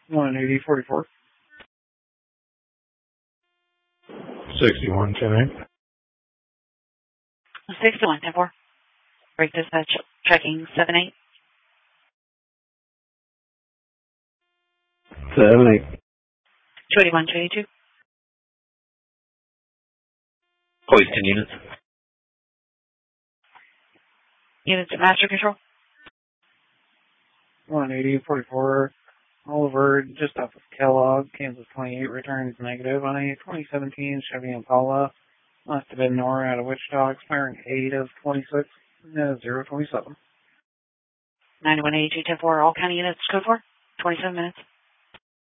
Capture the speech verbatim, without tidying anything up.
one eighty forty-four. sixty-one ten eight. sixty-one ten four. Break dispatch checking seven eight. seven eight. two eighty-one two eighty-two. Police ten units. Units at master control. one eighty forty-four. Oliver, just off of Kellogg, Kansas twenty-eight, returns negative on a twenty seventeen Chevy Impala. Must have been north out of Wichita, expiring eight of twenty-six, uh, zero twenty-seven. ninety-one eighty-two ten four, all county units, code four, twenty-seven minutes.